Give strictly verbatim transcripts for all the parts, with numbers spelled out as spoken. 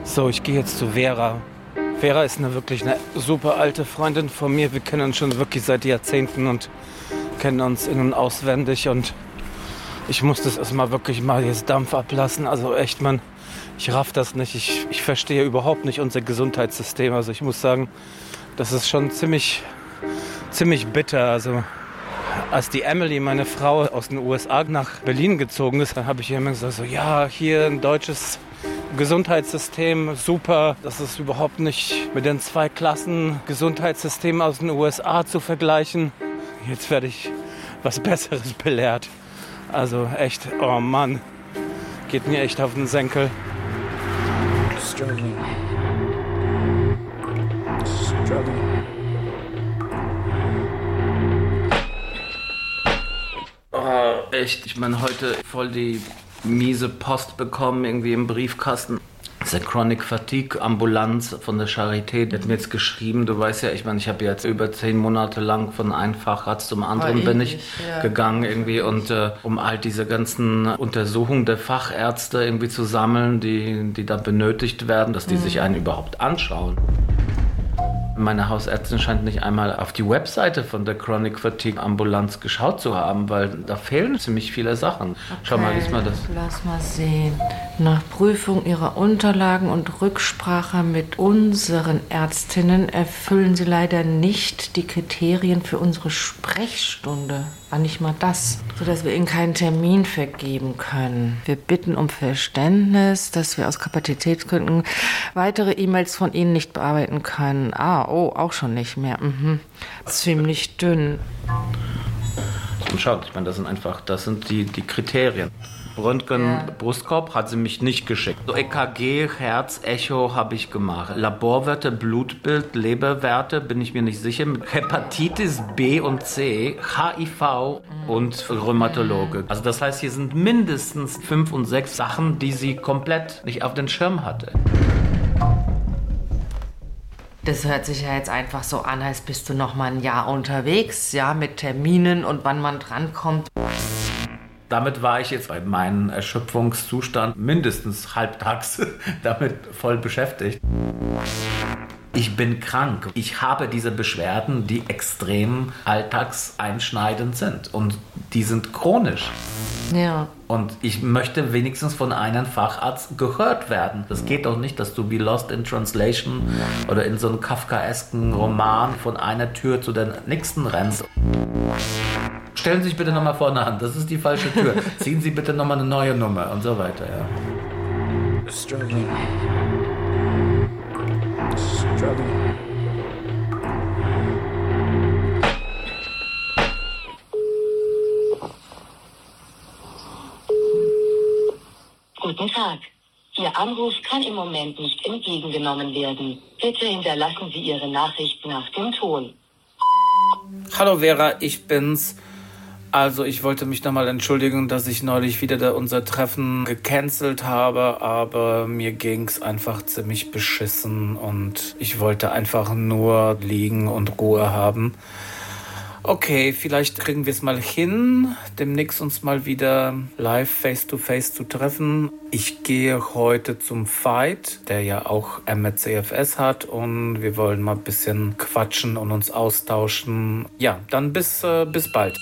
So, ich gehe jetzt zu Vera. Vera ist eine wirklich eine super alte Freundin von mir. Wir kennen uns schon wirklich seit Jahrzehnten und kennen uns in- und auswendig. Und ich muss das erstmal wirklich mal jetzt Dampf ablassen. Also echt, Mann, ich raff das nicht. Ich, ich verstehe überhaupt nicht unser Gesundheitssystem. Also ich muss sagen, das ist schon ziemlich, ziemlich bitter. Also als die Emily, meine Frau, aus den U S A nach Berlin gezogen ist, dann habe ich ihr immer gesagt, so, ja, hier ein deutsches Gesundheitssystem, super. Das ist überhaupt nicht mit den zwei Klassen Gesundheitssystemen aus den U S A zu vergleichen. Jetzt werde ich was Besseres belehrt. Also echt, oh Mann, geht mir echt auf den Senkel. Struggling. Struggling. Oh, echt, ich meine, heute voll die miese Post bekommen, irgendwie im Briefkasten. Das ist der Chronic Fatigue Ambulanz von der Charité. Der hat mir jetzt geschrieben, du weißt ja, ich meine, ich habe jetzt über zehn Monate lang von einem Facharzt zum anderen oh, bin ich ja. gegangen irgendwie und äh, um all diese ganzen Untersuchungen der Fachärzte irgendwie zu sammeln, die, die da benötigt werden, dass die mhm. sich einen überhaupt anschauen. Meine Hausärztin scheint nicht einmal auf die Webseite von der Chronic Fatigue Ambulanz geschaut zu haben, weil da fehlen ziemlich viele Sachen. Okay, schau mal, lies mal das. Lass mal sehen. Nach Prüfung Ihrer Unterlagen und Rücksprache mit unseren Ärztinnen erfüllen Sie leider nicht die Kriterien für unsere Sprechstunde. War nicht mal das, sodass wir Ihnen keinen Termin vergeben können. Wir bitten um Verständnis, dass wir aus Kapazitätsgründen weitere E-Mails von Ihnen nicht bearbeiten können. Ah, oh, auch schon nicht mehr. Mhm. Ziemlich dünn. Und schaut, ich meine, das sind einfach, das sind die, die Kriterien. Röntgen, ja. Brustkorb hat sie mich nicht geschickt. So E K G, Herz, Echo habe ich gemacht. Laborwerte, Blutbild, Leberwerte, bin ich mir nicht sicher. Hepatitis B und C, H I V und Rheumatologe. Also das heißt, hier sind mindestens fünf und sechs Sachen, die sie komplett nicht auf den Schirm hatte. Das hört sich ja jetzt einfach so an, als bist du noch mal ein Jahr unterwegs, ja, mit Terminen und wann man drankommt. Damit war ich jetzt bei meinem Erschöpfungszustand mindestens halbtags damit voll beschäftigt. Ich bin krank. Ich habe diese Beschwerden, die extrem alltagseinschneidend sind. Und die sind chronisch. Ja. Und ich möchte wenigstens von einem Facharzt gehört werden. Das geht doch nicht, dass du wie Lost in Translation oder in so einem kafkaesken Roman von einer Tür zu der nächsten rennst. Stellen Sie sich bitte nochmal vorne an, das ist die falsche Tür. Ziehen Sie bitte nochmal eine neue Nummer und so weiter. Ja. Struggling. Struggling. Guten Tag. Ihr Anruf kann im Moment nicht entgegengenommen werden. Bitte hinterlassen Sie Ihre Nachricht nach dem Ton. Hallo Vera, ich bin's. Also ich wollte mich nochmal entschuldigen, dass ich neulich wieder da unser Treffen gecancelt habe, aber mir ging's einfach ziemlich beschissen und ich wollte einfach nur liegen und Ruhe haben. Okay, vielleicht kriegen wir es mal hin, demnächst uns mal wieder live face-to-face zu treffen. Ich gehe heute zum Fight, der ja auch M C F S hat und wir wollen mal ein bisschen quatschen und uns austauschen. Ja, dann bis, äh, bis bald.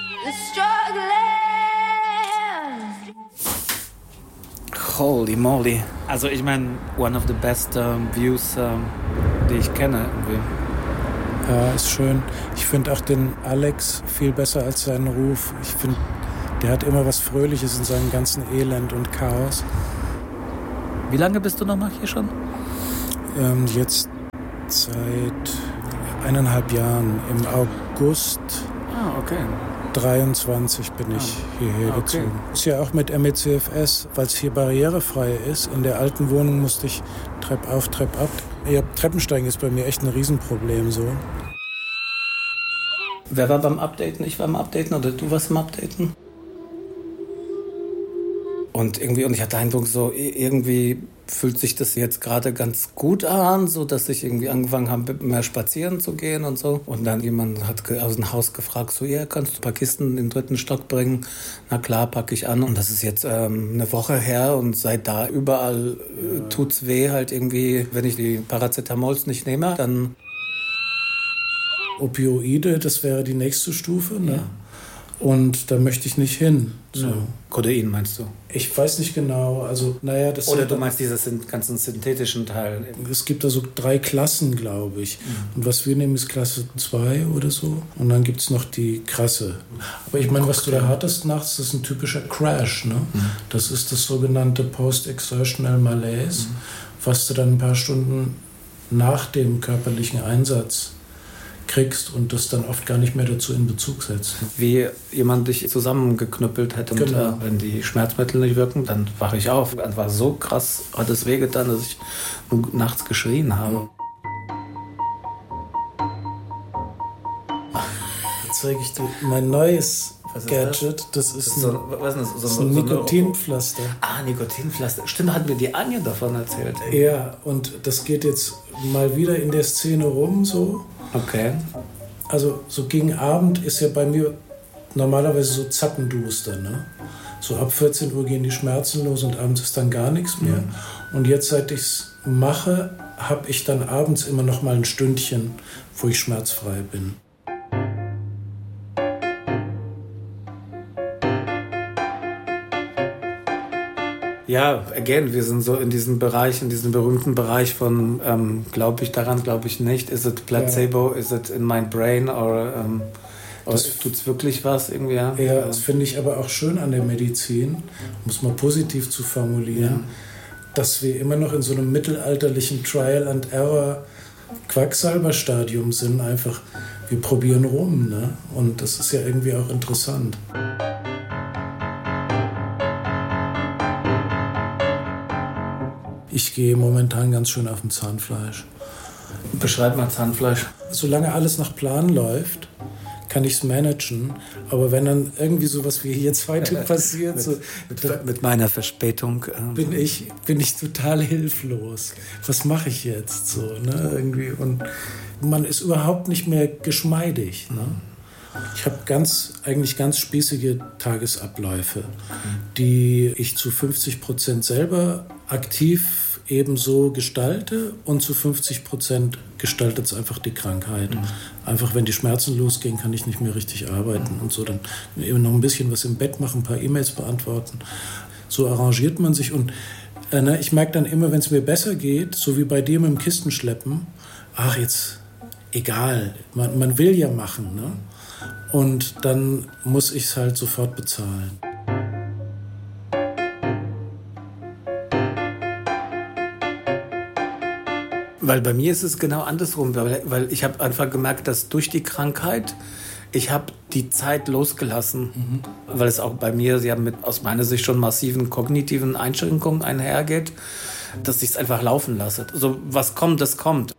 Holy moly. Also ich meine, one of the best um, views, um, die ich kenne. Irgendwie. Ja, ist schön. Ich finde auch den Alex viel besser als seinen Ruf. Ich finde, der hat immer was Fröhliches in seinem ganzen Elend und Chaos. Wie lange bist du noch mal hier schon? Ähm, jetzt seit eineinhalb Jahren. Im August ah, okay. dreiundzwanzig bin ich ah, hierher okay. gezogen. Ist ja auch mit M C F S, weil es hier barrierefrei ist. In der alten Wohnung musste ich Trepp auf, Trepp ab. Ja, Treppensteigen ist bei mir echt ein Riesenproblem so. Wer war beim Updaten? Ich war beim Updaten oder du warst beim Updaten? Und irgendwie, und ich hatte den Eindruck, so irgendwie fühlt sich das jetzt gerade ganz gut an, so dass ich irgendwie angefangen habe, mehr spazieren zu gehen und so. Und dann jemand hat aus dem Haus gefragt, so, ja, kannst du ein paar Kisten in den dritten Stock bringen? Na klar, packe ich an. Und das ist jetzt ähm, eine Woche her und seit da überall äh, tut's weh halt irgendwie, wenn ich die Paracetamols nicht nehme, dann... Opioide, das wäre die nächste Stufe, ne? Ja. Und da möchte ich nicht hin. So. Ja. Codein meinst du? Ich weiß nicht genau. Also, naja, das Oder du meinst diese ganzen synthetischen Teile? Es gibt also drei Klassen, glaube ich. Mhm. Und was wir nehmen, ist Klasse zwei oder so. Und dann gibt es noch die krasse. Aber ich meine, was du da hattest nachts, das ist ein typischer Crash. Ne? Mhm. Das ist das sogenannte Post-Exertional Malaise, mhm. was du dann ein paar Stunden nach dem körperlichen Einsatz kriegst und das dann oft gar nicht mehr dazu in Bezug setzt. Wie jemand dich zusammengeknüppelt hätte. Genau. Und äh, wenn die Schmerzmittel nicht wirken, dann wache ich auf. Das war so krass, hat es wehgetan, dass ich nachts geschrien habe. Jetzt zeige ich dir mein neues ist Gadget. Das? Das ist, das ist ein, so, was ist das? So, so ein so Nikotinpflaster. Ah, Nikotinpflaster. Stimmt, hat mir die Anja davon erzählt. Ey. Ja, und das geht jetzt mal wieder in der Szene rum so. Okay. Also so gegen Abend ist ja bei mir normalerweise so zappenduster, ne? So ab vierzehn Uhr gehen die Schmerzen los und abends ist dann gar nichts mehr. Mhm. Und jetzt, seit ich es mache, habe ich dann abends immer noch mal ein Stündchen, wo ich schmerzfrei bin. Ja, again, wir sind so in diesem Bereich, in diesem berühmten Bereich von, ähm, glaube ich daran, glaube ich nicht. Is it placebo? Ja. Is it in my brain? Or, ähm, tut es wirklich was irgendwie? Ja, ja, das finde ich aber auch schön an der Medizin, um es mal positiv zu formulieren, ja. dass wir immer noch in so einem mittelalterlichen Trial and Error Quacksalber-Stadium sind. Einfach, wir probieren rum, ne? Und das ist ja irgendwie auch interessant. Ich gehe momentan ganz schön auf dem Zahnfleisch. Beschreib mal Zahnfleisch. Solange alles nach Plan läuft, kann ich es managen. Aber wenn dann irgendwie sowas wie jetzt heute passiert, so, mit, mit meiner Verspätung, ähm, bin ich bin ich total hilflos. Was mache ich jetzt so, ne? Irgendwie und man ist überhaupt nicht mehr geschmeidig. Ne? Ich habe ganz, eigentlich ganz spießige Tagesabläufe, die ich zu fünfzig Prozent selber aktiv ebenso gestalte und zu fünfzig Prozent gestaltet es einfach die Krankheit. Mhm. Einfach, wenn die Schmerzen losgehen, kann ich nicht mehr richtig arbeiten mhm. und so. Dann eben noch ein bisschen was im Bett machen, ein paar E-Mails beantworten. So arrangiert man sich und äh, ne, ich merke dann immer, wenn es mir besser geht, so wie bei dir mit dem Kistenschleppen, ach jetzt, egal, man, man will ja machen, ne? Und dann muss ich es halt sofort bezahlen. Weil bei mir ist es genau andersrum, weil, weil ich habe einfach gemerkt, dass durch die Krankheit ich habe die Zeit losgelassen, mhm. weil es auch bei mir ja mit aus meiner Sicht schon massiven kognitiven Einschränkungen einhergeht, dass ich es einfach laufen lasse. So was kommt, das kommt.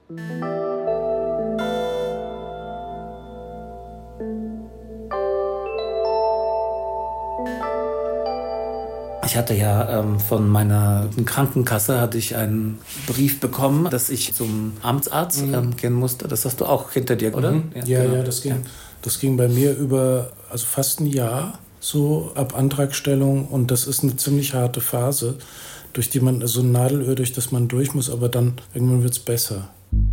Ich hatte ja ähm, von meiner Krankenkasse hatte ich einen Brief bekommen, dass ich zum Amtsarzt mhm. ähm, gehen musste. Das hast du auch hinter dir, oder? Mhm. Ja, ja, genau. ja, das ging, das ging bei mir über also fast ein Jahr so ab Antragstellung und das ist eine ziemlich harte Phase, durch die man so ein Nadelöhr, durch das man durch muss, aber dann irgendwann wird es besser.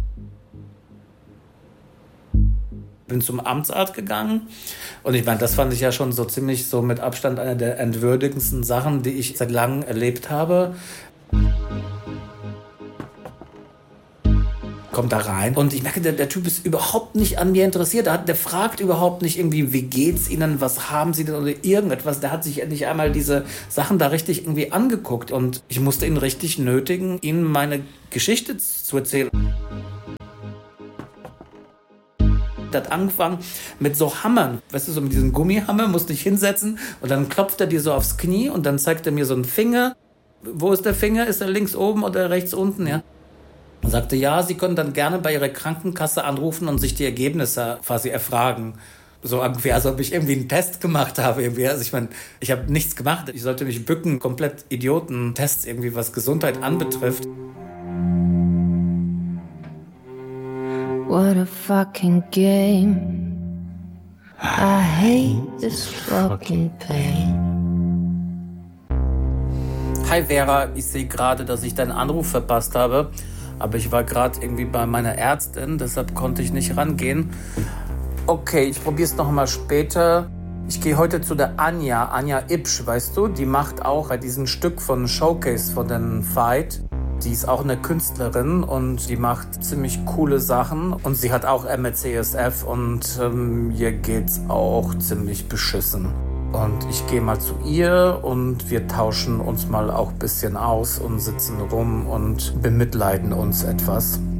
Bin zum Amtsarzt gegangen und ich meine, das fand ich ja schon so ziemlich so mit Abstand eine der entwürdigendsten Sachen, die ich seit langem erlebt habe. Kommt da rein und ich merke, der, der Typ ist überhaupt nicht an mir interessiert. Der, hat, der fragt überhaupt nicht irgendwie, wie geht's Ihnen, was haben Sie denn oder irgendetwas. Der hat sich nicht einmal diese Sachen da richtig irgendwie angeguckt und ich musste ihn richtig nötigen, ihm meine Geschichte zu erzählen. Hat angefangen mit so Hammern, weißt du, so mit diesem Gummihammer, musste ich hinsetzen und dann klopft er dir so aufs Knie und dann zeigt er mir so einen Finger. Wo ist der Finger? Ist er links oben oder rechts unten? Ja. Und sagte, ja, Sie können dann gerne bei Ihrer Krankenkasse anrufen und sich die Ergebnisse quasi erfragen. so irgendwie, als ob ich irgendwie einen Test gemacht habe. Irgendwie. Also ich meine, ich habe nichts gemacht. Ich sollte mich bücken, komplett Idiotentests irgendwie, was Gesundheit anbetrifft. What a fucking game. I hate this fucking pain. Hi Vera, ich sehe gerade, dass ich deinen Anruf verpasst habe. Aber ich war gerade irgendwie bei meiner Ärztin, deshalb konnte ich nicht rangehen. Okay, ich probiere es nochmal später. Ich gehe heute zu der Anja, Anja Ipsch, weißt du? Die macht auch bei diesem Stück von Showcase von den Fight. Die ist auch eine Künstlerin und die macht ziemlich coole Sachen. Und sie hat auch M E C S F und ähm, ihr geht's auch ziemlich beschissen. Und ich gehe mal zu ihr und wir tauschen uns mal auch ein bisschen aus und sitzen rum und bemitleiden uns etwas.